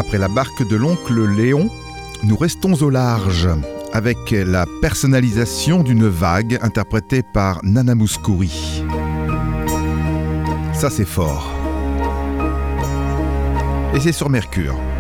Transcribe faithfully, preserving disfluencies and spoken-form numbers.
Après la barque de l'oncle Léon, nous restons au large avec la personnalisation d'une vague interprétée par Nana Mouskouri. Ça c'est fort. Et c'est sur Mercure.